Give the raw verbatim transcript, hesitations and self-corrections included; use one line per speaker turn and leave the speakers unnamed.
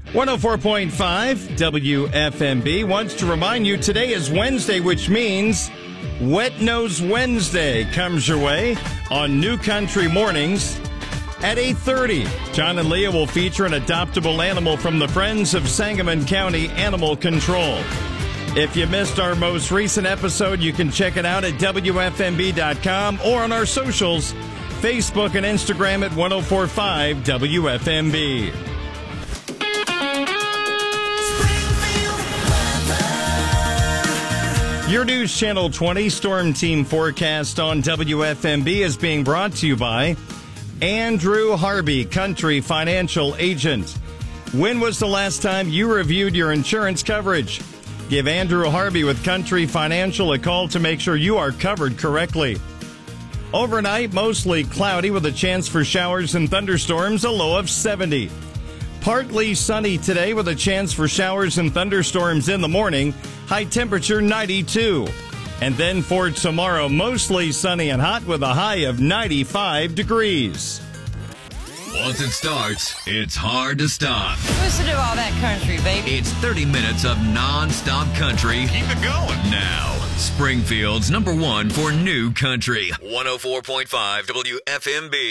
one oh four point five W F M B wants to remind you today is Wednesday, which means Wet Nose Wednesday comes your way on New Country Mornings at eight thirty. John and Leah will feature an adoptable animal from the Friends of Sangamon County Animal Control. If you missed our most recent episode, you can check it out at W F M B dot com or on our socials, Facebook and Instagram at one oh four point five W F M B. Your News Channel twenty Storm Team forecast on W F M B is being brought to you by Andrew Harvey, Country Financial Agent. When was the last time you reviewed your insurance coverage? Give Andrew Harvey with Country Financial a call to make sure you are covered correctly. Overnight, mostly cloudy with a chance for showers and thunderstorms, a low of seventy. Partly sunny today with a chance for showers and thunderstorms in the morning, high temperature ninety-two. And then for tomorrow, mostly sunny and hot with a high of ninety-five degrees.
Once it starts, it's hard to stop.
Listen to all that country, baby.
It's thirty minutes of non-stop country.
Keep it going.
Now, Springfield's number one for new country. one oh four point five W F M B.